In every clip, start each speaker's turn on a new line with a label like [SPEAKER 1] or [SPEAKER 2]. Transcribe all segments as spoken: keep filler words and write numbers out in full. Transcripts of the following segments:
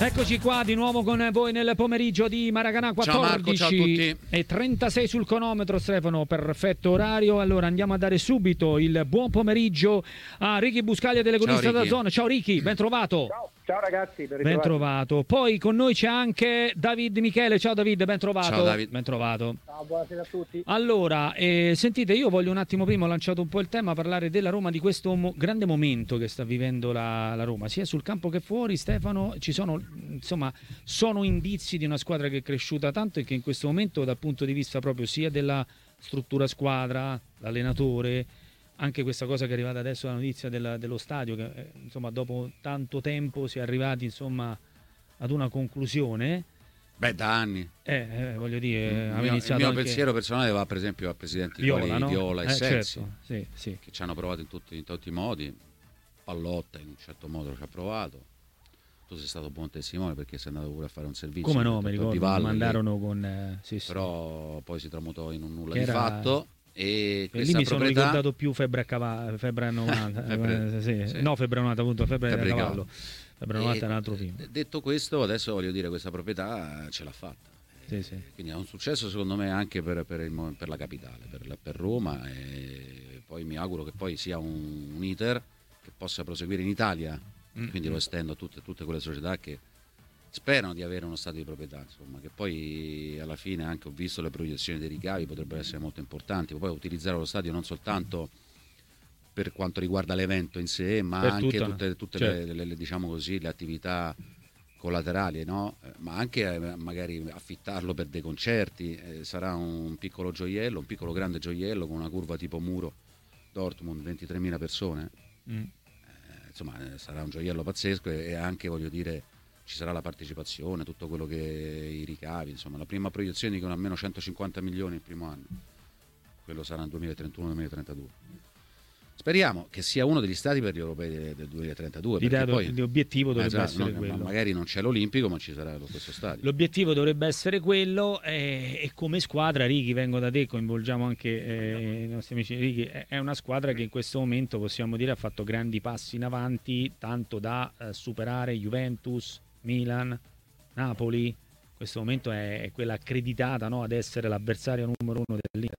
[SPEAKER 1] Eccoci qua di nuovo con voi nel pomeriggio di Maracanã, quattordici
[SPEAKER 2] ciao Marco, ciao a tutti.
[SPEAKER 1] E trentasei sul cronometro, Stefano, perfetto orario. Allora andiamo a dare subito il buon pomeriggio a Ricky Buscaglia, telegonista da Zona. Ciao Ricky, ben trovato.
[SPEAKER 3] Ciao, ciao ragazzi, ben,
[SPEAKER 1] ben trovato. Poi con noi c'è anche David Michele. Ciao David, ben trovato.
[SPEAKER 2] Ciao David.
[SPEAKER 1] Ben trovato.
[SPEAKER 3] Ciao, buonasera a tutti.
[SPEAKER 1] Allora, eh, sentite, io voglio un attimo prima, ho lanciato un po' il tema, parlare della Roma, di questo mo- grande momento che sta vivendo la, la Roma, sia sul campo che fuori. Stefano, ci sono, insomma, sono indizi di una squadra che è cresciuta tanto e che in questo momento, dal punto di vista proprio sia della struttura squadra, l'allenatore, anche questa cosa che è arrivata adesso, la notizia del, dello stadio, che eh, insomma dopo tanto tempo si è arrivati insomma ad una conclusione.
[SPEAKER 2] Beh, da anni.
[SPEAKER 1] Eh, eh, voglio dire,
[SPEAKER 2] il
[SPEAKER 1] aveva
[SPEAKER 2] mio,
[SPEAKER 1] iniziato
[SPEAKER 2] il mio
[SPEAKER 1] anche...
[SPEAKER 2] pensiero personale va per esempio a presidenti
[SPEAKER 1] Viola,
[SPEAKER 2] quali
[SPEAKER 1] no?
[SPEAKER 2] Viola e
[SPEAKER 1] eh,
[SPEAKER 2] Sensi,
[SPEAKER 1] certo. Sì, sì.
[SPEAKER 2] che ci hanno provato in tutti, in tutti i modi. Pallotta in un certo modo ci ha provato. Tu sei stato buon testimone perché sei andato pure a fare un servizio.
[SPEAKER 1] Come no, mi ricordo, mi mandarono
[SPEAKER 2] lì,
[SPEAKER 1] con... Eh, sì, sì.
[SPEAKER 2] Però poi si tramutò in un nulla
[SPEAKER 1] Che
[SPEAKER 2] di
[SPEAKER 1] era...
[SPEAKER 2] fatto. E
[SPEAKER 1] lì mi
[SPEAKER 2] proprietà...
[SPEAKER 1] sono ricordato più febbre a cavallo, febbre a novanta,
[SPEAKER 2] febbre,
[SPEAKER 1] sì.
[SPEAKER 2] Sì.
[SPEAKER 1] No, febbre a novanta, appunto, febbre, febbre a cavallo. Febbre a novanta è un altro
[SPEAKER 2] e,
[SPEAKER 1] film.
[SPEAKER 2] Detto questo, adesso voglio dire, questa proprietà ce l'ha fatta.
[SPEAKER 1] Sì, sì.
[SPEAKER 2] Quindi è un successo secondo me anche per, per, il, per la capitale, per, la, per Roma, e poi mi auguro che poi sia un, un iter che possa proseguire in Italia, mm. quindi lo estendo a tutte, tutte quelle società che sperano di avere uno stato di proprietà, insomma, che poi alla fine anche ho visto le proiezioni dei ricavi potrebbero essere molto importanti, poi utilizzare lo stadio non soltanto per quanto riguarda l'evento in sé, ma
[SPEAKER 1] per
[SPEAKER 2] anche
[SPEAKER 1] tutta,
[SPEAKER 2] tutte, tutte
[SPEAKER 1] certo.
[SPEAKER 2] le, le, le, diciamo così, le attività collaterali, no? Ma anche eh, magari affittarlo per dei concerti, eh, sarà un piccolo gioiello, un piccolo grande gioiello con una curva tipo muro Dortmund, ventitremila persone, mm. eh, insomma eh, sarà un gioiello pazzesco e, e anche voglio dire ci sarà la partecipazione, tutto quello che i ricavi, insomma la prima proiezione dicono almeno centocinquanta milioni il primo anno, quello sarà nel duemilatrentuno duemilatrentadue. Speriamo che sia uno degli stati per gli europei del duemilatrentadue.
[SPEAKER 1] L'idea,
[SPEAKER 2] poi,
[SPEAKER 1] l'obiettivo dovrebbe
[SPEAKER 2] esatto,
[SPEAKER 1] essere
[SPEAKER 2] no,
[SPEAKER 1] quello.
[SPEAKER 2] Magari non c'è l'Olimpico, ma ci sarà lo stesso stadio.
[SPEAKER 1] L'obiettivo dovrebbe essere quello, e, e come squadra, Ricky, vengo da te, coinvolgiamo anche eh, i nostri amici. Ricky, è una squadra che in questo momento possiamo dire ha fatto grandi passi in avanti, tanto da eh, superare Juventus, Milan, Napoli. In questo momento è, è quella accreditata, no, ad essere l'avversario numero uno dell'Inter.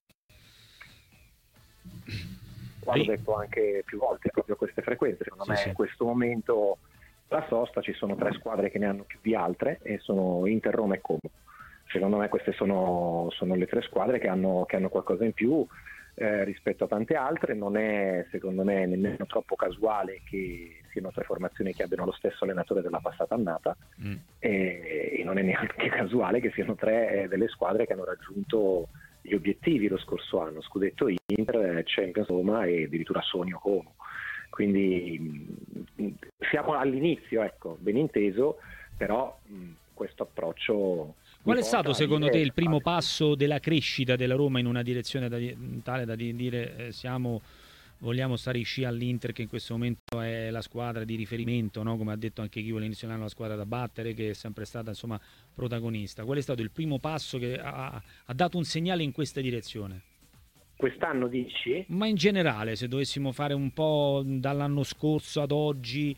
[SPEAKER 3] L'ho detto anche più volte, proprio queste frequenze. Secondo sì, me sì. In questo momento la sosta ci sono tre squadre che ne hanno più di altre e sono Inter, Roma e Como. Secondo me queste sono, sono le tre squadre che hanno, che hanno qualcosa in più eh, rispetto a tante altre. Non è secondo me nemmeno troppo casuale che siano tre formazioni che abbiano lo stesso allenatore della passata annata mm. e, e non è neanche casuale che siano tre eh, delle squadre che hanno raggiunto gli obiettivi lo scorso anno, scudetto Inter, Champions Roma e addirittura Sonio Como. Quindi mh, siamo all'inizio, ecco, ben inteso, però mh, questo approccio...
[SPEAKER 1] Qual è stato secondo te il primo passo della crescita della Roma in una direzione da, tale da dire eh, siamo... vogliamo stare in scia all'Inter, che in questo momento è la squadra di riferimento, no? Come ha detto anche chi all'inizio dell'anno, la squadra da battere, che è sempre stata insomma protagonista. Qual è stato il primo passo che ha, ha dato un segnale in questa direzione?
[SPEAKER 3] Quest'anno dici?
[SPEAKER 1] Ma in generale, se dovessimo fare un po' dall'anno scorso ad oggi...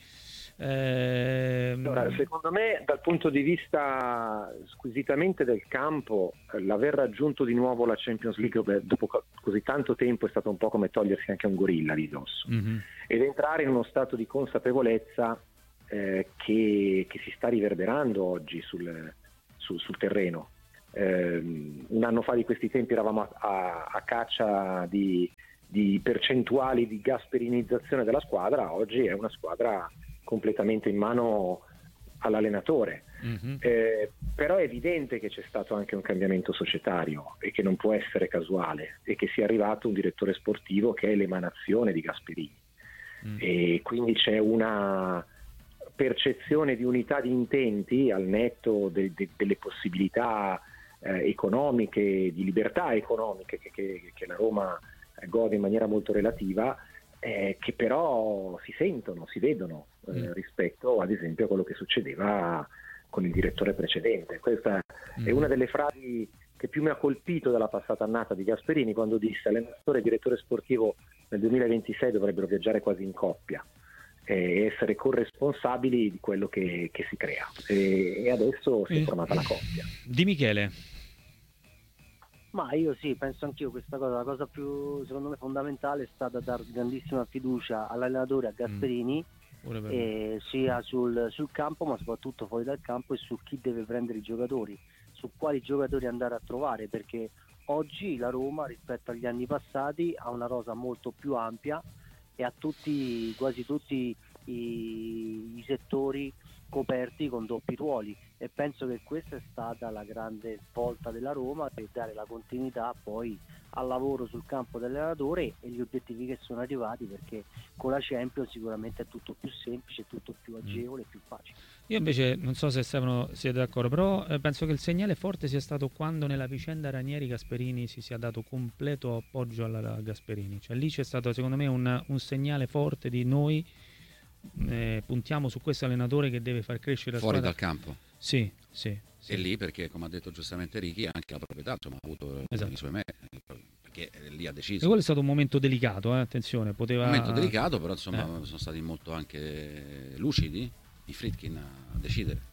[SPEAKER 1] Ehm...
[SPEAKER 3] Allora, secondo me dal punto di vista squisitamente del campo, l'aver raggiunto di nuovo la Champions League beh, dopo così tanto tempo è stato un po' come togliersi anche un gorilla di dosso, mm-hmm. ed entrare in uno stato di consapevolezza eh, che, che si sta riverberando oggi sul, sul, sul terreno. Eh, un anno fa di questi tempi eravamo a, a, a caccia di, di percentuali di gasperinizzazione della squadra, oggi è una squadra completamente in mano all'allenatore, mm-hmm. eh, però è evidente che c'è stato anche un cambiamento societario e che non può essere casuale, e che sia arrivato un direttore sportivo che è l'emanazione di Gasperini, mm. e quindi c'è una percezione di unità di intenti al netto de- de- delle possibilità eh, economiche, di libertà economiche che, che, che la Roma gode in maniera molto relativa, Eh, che però si sentono, si vedono eh, mm. rispetto ad esempio a quello che succedeva con il direttore precedente. Questa mm. è una delle frasi che più mi ha colpito dalla passata annata di Gasperini, quando disse: allenatore e direttore sportivo nel duemilaventisei dovrebbero viaggiare quasi in coppia, e essere corresponsabili di quello che, che si crea, e, e adesso si è formata la coppia.
[SPEAKER 1] Di Michele.
[SPEAKER 4] Ma io sì, penso anch'io questa cosa, la cosa più secondo me fondamentale è stata dar grandissima fiducia all'allenatore, a Gasperini, mm. e sia sul, sul campo ma soprattutto fuori dal campo, e su chi deve prendere i giocatori, su quali giocatori andare a trovare, perché oggi la Roma rispetto agli anni passati ha una rosa molto più ampia e ha tutti, quasi tutti i, i settori coperti con doppi ruoli, e penso che questa è stata la grande svolta della Roma, per dare la continuità poi al lavoro sul campo dell'allenatore e gli obiettivi che sono arrivati, perché con la Champions sicuramente è tutto più semplice, tutto più agevole, più facile.
[SPEAKER 1] Io invece non so se Stefano siete d'accordo, però eh, penso che il segnale forte sia stato quando nella vicenda Ranieri-Gasperini si sia dato completo appoggio alla Gasperini, cioè lì c'è stato secondo me un, un segnale forte di noi eh, puntiamo su questo allenatore che deve far crescere la
[SPEAKER 2] fuori
[SPEAKER 1] squadra.
[SPEAKER 2] dal campo.
[SPEAKER 1] Sì, sì, sì.
[SPEAKER 2] E lì perché, come ha detto giustamente Ricky, anche la proprietà insomma, ha avuto esatto. i suoi meriti, perché lì ha deciso.
[SPEAKER 1] E quello è stato un momento delicato, eh? Attenzione, poteva...
[SPEAKER 2] Un momento delicato, però insomma
[SPEAKER 1] eh.
[SPEAKER 2] sono stati molto anche lucidi i Friedkin a decidere.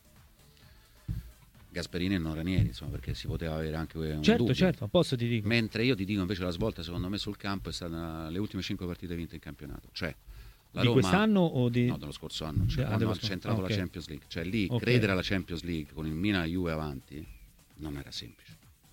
[SPEAKER 2] Gasperini e non Ranieri, insomma, perché si poteva avere anche un
[SPEAKER 1] certo,
[SPEAKER 2] dubbio.
[SPEAKER 1] certo, a posto ti dico.
[SPEAKER 2] Mentre io ti dico invece la svolta secondo me sul campo è stata le ultime cinque partite vinte in campionato, cioè la
[SPEAKER 1] di
[SPEAKER 2] Roma,
[SPEAKER 1] quest'anno o di...
[SPEAKER 2] no, dello scorso anno, cioè
[SPEAKER 1] ah,
[SPEAKER 2] quando
[SPEAKER 1] scorso...
[SPEAKER 2] c'è entrato
[SPEAKER 1] okay.
[SPEAKER 2] la Champions League, cioè lì
[SPEAKER 1] okay.
[SPEAKER 2] credere alla Champions League con il Milan e Juve avanti non era semplice.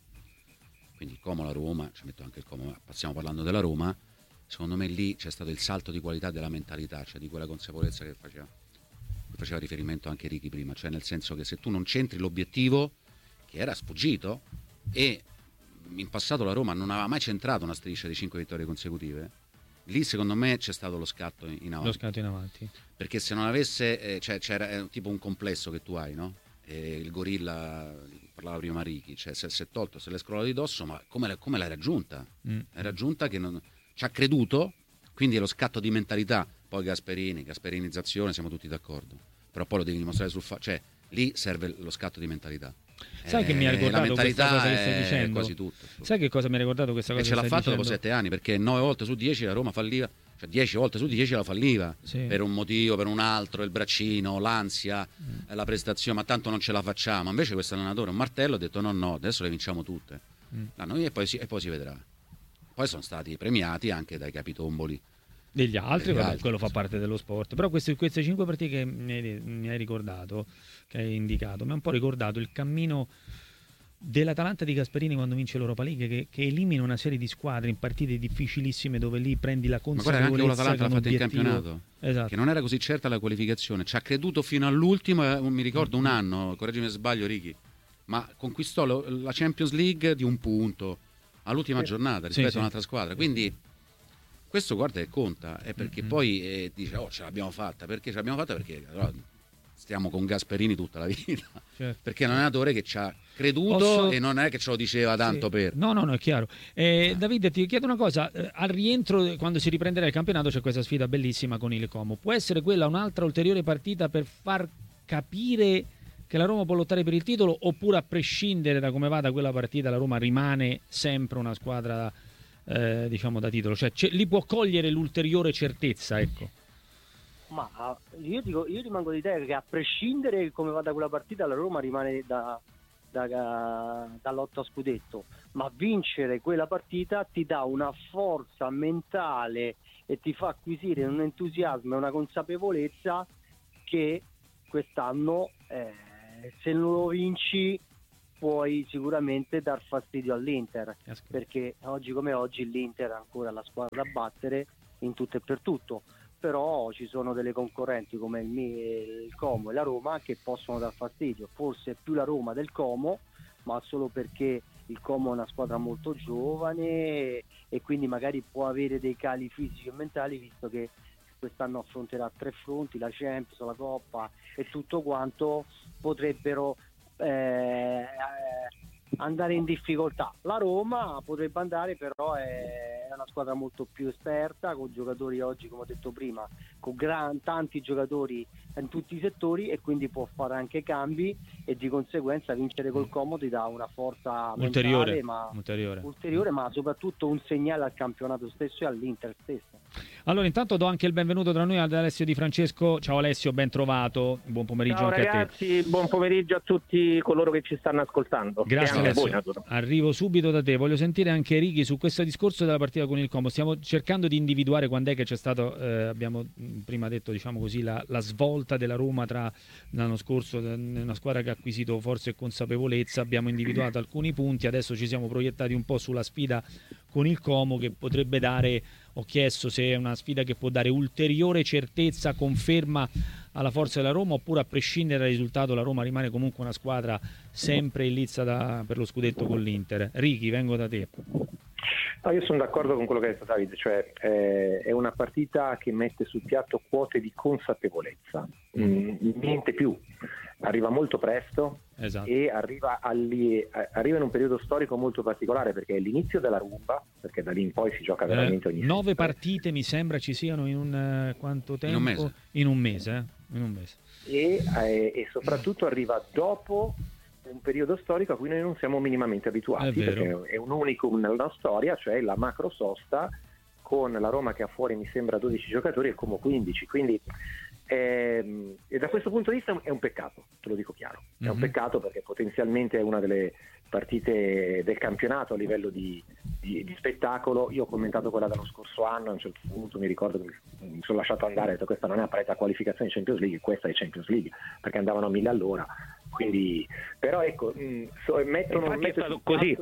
[SPEAKER 2] Quindi Como la Roma, ci metto anche il Como, ma stiamo parlando della Roma, secondo me lì c'è stato il salto di qualità della mentalità, cioè di quella consapevolezza che faceva, che faceva riferimento anche Ricky prima, cioè nel senso che se tu non centri l'obiettivo che era sfuggito, e in passato la Roma non aveva mai centrato una striscia di cinque vittorie consecutive, lì secondo me c'è stato lo scatto in avanti.
[SPEAKER 1] Lo scatto in avanti.
[SPEAKER 2] Perché se non avesse, eh, cioè, c'era è tipo un complesso che tu hai, no? E il gorilla, parlava prima Ricky, cioè se si è tolto, se l'è scrollato di dosso, ma come, come l'hai raggiunta? Mm. L'hai raggiunta che non ci ha creduto, quindi è lo scatto di mentalità. Poi Gasperini, Gasperinizzazione, siamo tutti d'accordo. Però poi lo devi dimostrare sul fa- cioè lì serve lo scatto di mentalità.
[SPEAKER 1] Sai
[SPEAKER 2] eh,
[SPEAKER 1] che mi ha ricordato questa cosa che stai dicendo?
[SPEAKER 2] Quasi tutto.
[SPEAKER 1] Sai che cosa mi ha ricordato questa cosa?
[SPEAKER 2] E ce l'ha fatto
[SPEAKER 1] dicendo?
[SPEAKER 2] dopo sette anni, perché nove volte su dieci la Roma falliva, cioè dieci volte su dieci la falliva, sì. Per un motivo, per un altro, il braccino, l'ansia, mm. la prestazione, ma tanto non ce la facciamo. Invece questo allenatore, un martello, ha detto no, no, adesso le vinciamo tutte. Mm. No, e, poi si, e poi si vedrà. Poi sono stati premiati anche dai capitomboli
[SPEAKER 1] degli altri,
[SPEAKER 2] degli
[SPEAKER 1] vabbè,
[SPEAKER 2] altri,
[SPEAKER 1] quello fa parte dello sport. Però queste, queste cinque partite che mi hai, mi hai ricordato, che hai indicato, mi ha un po' ricordato il cammino dell'Atalanta di Gasperini quando vince l'Europa League, che, che elimina una serie di squadre in partite difficilissime dove lì prendi la consapevolezza.
[SPEAKER 2] Ma guarda, anche l'Atalanta l'ha fatta in campionato,
[SPEAKER 1] esatto.
[SPEAKER 2] Che non era così certa la qualificazione, ci ha creduto fino all'ultimo, eh, mi ricordo un anno, correggimi se sbaglio Ricky, ma conquistò lo, la Champions League di un punto all'ultima sì. giornata rispetto sì, a un'altra sì. squadra, quindi questo guarda che conta, è perché mm-hmm. poi eh, dice oh ce l'abbiamo fatta, perché ce l'abbiamo fatta perché allora, stiamo con Gasperini tutta la vita, certo. Perché è un allenatore che ci ha creduto. Posso... e non è che ce lo diceva tanto sì. per
[SPEAKER 1] no no no è chiaro. eh, eh. Davide, ti chiedo una cosa, eh, al rientro quando si riprenderà il campionato c'è questa sfida bellissima con il Como, può essere quella un'altra ulteriore partita per far capire che la Roma può lottare per il titolo, oppure a prescindere da come vada quella partita la Roma rimane sempre una squadra eh, diciamo da titolo, cioè lì può cogliere l'ulteriore certezza, ecco?
[SPEAKER 4] Ma io dico, io rimango di te che a prescindere come vada quella partita la Roma rimane da, da, da, da lotta a scudetto, ma vincere quella partita ti dà una forza mentale e ti fa acquisire un entusiasmo e una consapevolezza che quest'anno eh, se non lo vinci puoi sicuramente dar fastidio all'Inter, perché oggi come oggi l'Inter è ancora la squadra da battere in tutto e per tutto. Però ci sono delle concorrenti come il, il Como e la Roma che possono dar fastidio, forse più la Roma del Como, ma solo perché il Como è una squadra molto giovane e quindi magari può avere dei cali fisici e mentali, visto che quest'anno affronterà tre fronti, la Champions, la Coppa e tutto quanto, potrebbero eh, andare in difficoltà. La Roma potrebbe andare, però è una squadra molto più esperta, con giocatori oggi, come ho detto prima, con gran, tanti giocatori in tutti i settori, e quindi può fare anche cambi, e di conseguenza vincere col Como ti dà una forza
[SPEAKER 1] ulteriore,
[SPEAKER 4] mentale, ma,
[SPEAKER 1] ulteriore.
[SPEAKER 4] ulteriore, ma soprattutto un segnale al campionato stesso e all'Inter stesso.
[SPEAKER 1] Allora intanto do anche il benvenuto tra noi ad Alessio Di Francesco. Ciao Alessio, ben trovato, buon pomeriggio.
[SPEAKER 5] Ciao
[SPEAKER 1] anche
[SPEAKER 5] ragazzi,
[SPEAKER 1] a te.
[SPEAKER 5] buon pomeriggio a tutti coloro che ci stanno ascoltando.
[SPEAKER 1] Grazie
[SPEAKER 5] anche
[SPEAKER 1] Alessio.
[SPEAKER 5] a voi,
[SPEAKER 1] Arrivo subito da te, voglio sentire anche Righi su questo discorso della partita con il Como. Stiamo cercando di individuare quando è che c'è stato, eh, abbiamo prima detto diciamo così, la, la svolta della Roma tra l'anno scorso, una squadra che ha acquisito forza e consapevolezza, abbiamo individuato alcuni punti, adesso ci siamo proiettati un po' sulla sfida con il Como che potrebbe dare, ho chiesto se è una sfida che può dare ulteriore certezza, conferma alla forza della Roma, oppure a prescindere dal risultato la Roma rimane comunque una squadra sempre in lizza da, per lo scudetto con l'Inter. Righi, vengo da te.
[SPEAKER 3] No, io sono d'accordo con quello che ha detto Davide, cioè eh, è una partita che mette sul piatto quote di consapevolezza, mm, niente più. Arriva molto presto, esatto. E arriva, alli, arriva in un periodo storico molto particolare, perché è l'inizio della rumba, perché da lì in poi si gioca veramente
[SPEAKER 1] eh,
[SPEAKER 3] ogni
[SPEAKER 1] nove partite mi sembra ci siano in un uh, quanto tempo?
[SPEAKER 2] In un mese.
[SPEAKER 1] In un mese, eh? In un mese.
[SPEAKER 3] E, eh, e soprattutto arriva dopo un periodo storico a cui noi non siamo minimamente abituati,
[SPEAKER 1] è
[SPEAKER 3] perché è un unicum nella storia, cioè la macro sosta con la Roma che ha fuori mi sembra dodici giocatori e il Como quindici, quindi ehm, e da questo punto di vista è un peccato, te lo dico chiaro, è mm-hmm. un peccato perché potenzialmente è una delle partite del campionato a livello di, di, di spettacolo. Io ho commentato quella dello scorso anno, a un certo punto mi ricordo che mi sono lasciato andare, ho detto questa non è una partita a qualificazione di Champions League, questa è Champions League, perché andavano a mille all'ora, quindi però ecco mh, so, mettono,
[SPEAKER 5] Infatti
[SPEAKER 3] mettono
[SPEAKER 5] è stato così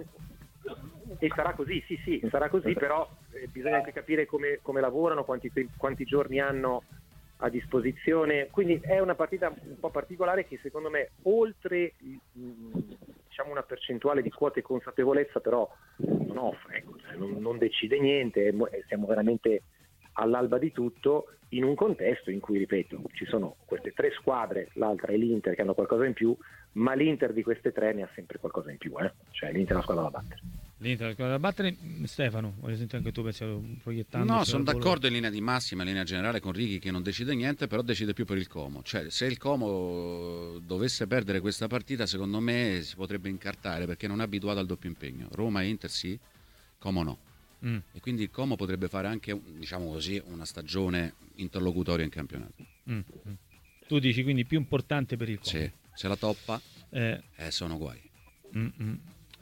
[SPEAKER 3] e sarà così, sì sì, sarà così, però eh, bisogna anche capire come, come lavorano, quanti, quanti giorni hanno a disposizione, quindi è una partita un po' particolare che secondo me oltre mh, diciamo una percentuale di quote consapevolezza però non offre, ecco, cioè non, non decide niente, siamo veramente all'alba di tutto in un contesto in cui, ripeto, ci sono queste tre squadre, l'altra è l'Inter che hanno qualcosa in più, ma l'Inter di queste tre ne ha sempre qualcosa in più, eh? Cioè l'Inter è una squadra da battere.
[SPEAKER 1] L'Inter è una squadra da battere. Stefano, voglio sentire anche tu, pensiamo, proiettando.
[SPEAKER 2] No, sono d'accordo in linea di massima, in linea generale con Righi che non decide niente, però decide più per il Como. Cioè se il Como dovesse perdere questa partita, secondo me si potrebbe incartare perché non è abituato al doppio impegno. Roma e Inter sì, Como no. Mm. E quindi il Como potrebbe fare anche, diciamo così, una stagione interlocutoria in campionato.
[SPEAKER 1] Mm. Tu dici quindi più importante per il Como?
[SPEAKER 2] Sì, se la toppa
[SPEAKER 1] eh.
[SPEAKER 2] Eh, sono guai.
[SPEAKER 1] Mm-mm.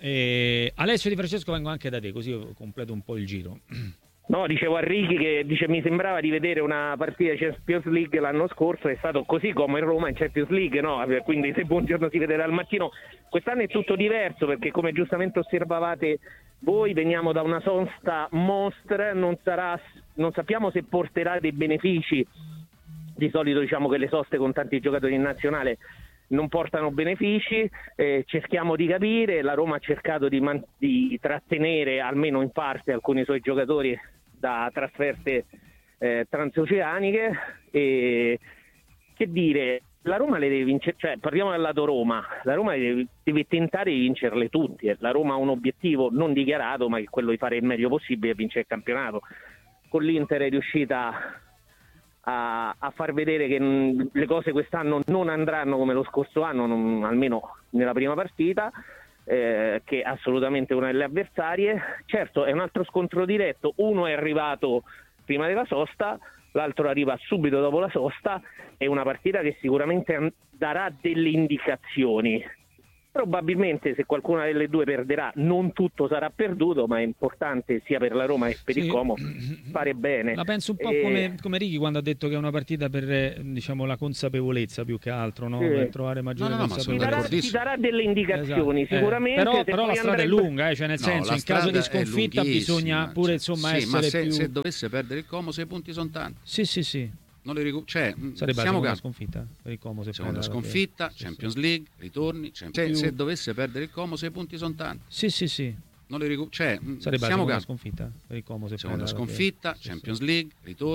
[SPEAKER 1] E Alessio Di Francesco, vengo anche da te, così io completo un po' il giro.
[SPEAKER 5] No, dicevo a Righi che dice, mi sembrava di vedere una partita di Champions League l'anno scorso, è stato così come in Roma in Champions League, no? Quindi se buongiorno si vede dal mattino. Quest'anno è tutto diverso perché, come giustamente osservavate voi, veniamo da una sosta mostra, non sarà, non sappiamo se porterà dei benefici. Di solito diciamo che le soste con tanti giocatori in nazionale non portano benefici, eh, cerchiamo di capire, la Roma ha cercato di, man- di trattenere almeno in parte alcuni suoi giocatori da trasferte eh, transoceaniche e che dire, la Roma le deve vincere, cioè parliamo del lato Roma, la Roma deve, deve tentare di vincerle tutte, la Roma ha un obiettivo non dichiarato ma che è quello di fare il meglio possibile e vincere il campionato. Con l'Inter è riuscita A, a far vedere che mh, le cose quest'anno non andranno come lo scorso anno, non, almeno nella prima partita, eh, che è assolutamente una delle avversarie. Certo è un altro scontro diretto, uno è arrivato prima della sosta, l'altro arriva subito dopo la sosta, è una partita che sicuramente an- darà delle indicazioni. Probabilmente se qualcuna delle due perderà non tutto sarà perduto, ma è importante sia per la Roma che per sì. il Como fare bene.
[SPEAKER 1] La penso un po'
[SPEAKER 5] e...
[SPEAKER 1] come, come Righi quando ha detto che è una partita per, diciamo, la consapevolezza più che altro, no? Sì. Per trovare maggiore
[SPEAKER 2] no, no,
[SPEAKER 1] consapevolezza.
[SPEAKER 5] Ti darà, darà delle indicazioni, esatto. sicuramente.
[SPEAKER 1] Eh, però però la strada
[SPEAKER 5] andrebbe...
[SPEAKER 1] è lunga, eh? Cioè nel
[SPEAKER 2] no,
[SPEAKER 1] senso, in caso di sconfitta bisogna pure insomma
[SPEAKER 2] sì,
[SPEAKER 1] essere
[SPEAKER 2] ma se,
[SPEAKER 1] più...
[SPEAKER 2] se dovesse perdere il Como, sei punti sono tanti.
[SPEAKER 1] Sì, sì, sì.
[SPEAKER 2] Non le ricu- cioè,
[SPEAKER 1] sarebbe
[SPEAKER 2] siamo
[SPEAKER 1] una sconfitta per il Como, se
[SPEAKER 2] seconda sconfitta,
[SPEAKER 1] sì,
[SPEAKER 2] Champions
[SPEAKER 1] sì.
[SPEAKER 2] League, ritorni, Champions... Se, se dovesse perdere il Como, sei punti sono tanti.
[SPEAKER 1] Sì, sì, sì.
[SPEAKER 2] Non le ricu- cioè,
[SPEAKER 1] sarebbe
[SPEAKER 2] siamo
[SPEAKER 1] una sconfitta per il Como, se
[SPEAKER 2] seconda sconfitta,
[SPEAKER 1] sì,
[SPEAKER 2] Champions
[SPEAKER 1] sì.
[SPEAKER 2] League, ritorni.